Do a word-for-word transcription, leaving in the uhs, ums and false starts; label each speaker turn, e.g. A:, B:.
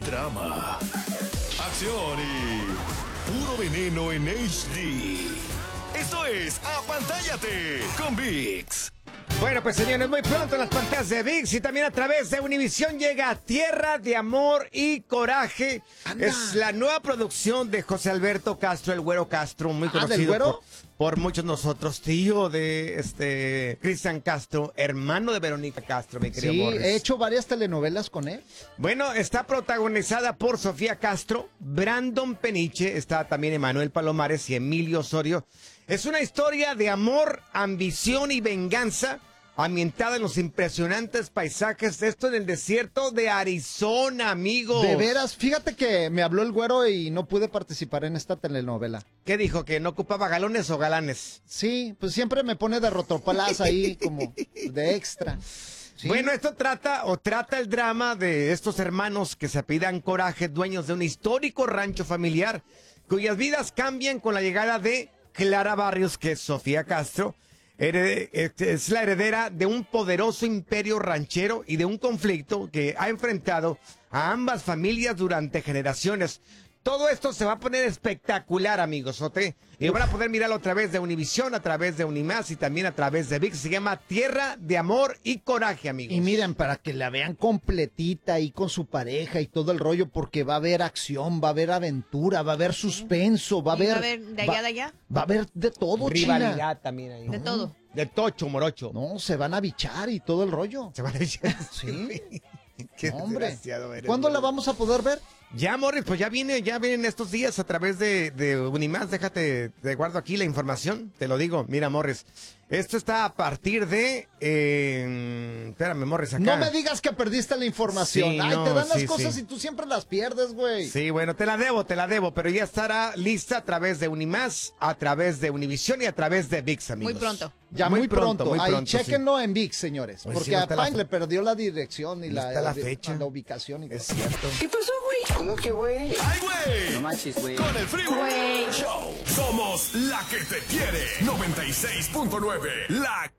A: drama, acción y puro veneno en H D. Esto es Apantállate con ViX.
B: Bueno, pues señores, muy pronto en las pantallas de ViX y también a través de Univisión llega Tierra de Amor y Coraje.
C: Anda.
B: Es la nueva producción de José Alberto Castro, el Güero Castro, muy
C: Ah, ¿del
B: conocido
C: Güero?
B: por, por muchos nosotros, tío de este Cristian Castro, hermano de Verónica Castro, mi querido
C: Sí,
B: Morris.
C: he hecho varias telenovelas con él.
B: Bueno, está protagonizada por Sofía Castro, Brandon Peniche, está también Emanuel Palomares y Emilio Osorio. Es una historia de amor, ambición y venganza, ambientada en los impresionantes paisajes de esto en el desierto de Arizona, amigos.
C: De veras, fíjate que me habló el Güero y no pude participar en esta telenovela.
B: ¿Qué dijo? ¿Que no ocupaba galones o galanes?
C: Sí, pues siempre me pone de rotopalas ahí como de extra. Sí.
B: Bueno, esto trata o trata el drama de estos hermanos que se apellidan Coraje, dueños de un histórico rancho familiar, cuyas vidas cambian con la llegada de Clara Barrios, que es Sofía Castro. Es la heredera de un poderoso imperio ranchero y de un conflicto que ha enfrentado a ambas familias durante generaciones. Todo esto se va a poner espectacular, amigos, ¿ok? Y van a poder mirarlo a través de Univisión, a través de Unimás y también a través de ViX. Se llama Tierra de Amor y Coraje, amigos.
C: Y miren, para que la vean completita ahí con su pareja y todo el rollo, porque va a haber acción, va a haber aventura, va a haber suspenso, va a
D: ¿Y
C: haber...
D: va a haber de allá,
C: va,
D: de allá?
C: Va a haber de todo,
B: rivalidad
C: China.
B: también ahí.
D: De todo.
B: De tocho, morocho.
C: No, se van a bichar y todo el rollo.
B: Se van a echar.
C: Sí.
B: Qué
C: No, hombre.
B: desgraciado eres,
C: ¿Cuándo
B: güey.
C: la vamos a poder ver?
B: Ya, Morris, pues ya viene, ya vienen estos días a través de, de Unimás. Déjate, te guardo aquí la información, te lo digo. Mira, Morris, esto está a partir de... Eh, espérame, Morris, acá.
C: No me digas que perdiste la información.
B: Sí,
C: Ay,
B: no,
C: te dan las
B: sí,
C: cosas
B: sí.
C: y tú siempre las pierdes, güey.
B: Sí, bueno, te la debo, te la debo, pero ya estará lista a través de Unimás, a través de Univisión y a través de ViX, amigos.
D: Muy pronto.
C: Ya muy, pronto.
B: muy
C: Ahí,
B: pronto, sí.
C: chéquenlo en ViX, señores.
B: Oye,
C: porque
B: sí, no
C: a
B: está la
C: Pine
B: fe-
C: le perdió la dirección y
B: No
C: la,
B: está la fecha.
C: la ubicación y todo.
B: Es cierto.
A: ¿Qué pasó, güey?
E: ¿Cómo que, güey?
A: ¡Ay, güey!
E: No manches, güey.
A: Con el Freeway
D: Güey.
A: Show. Somos la que te quiere. noventa y seis punto nueve. La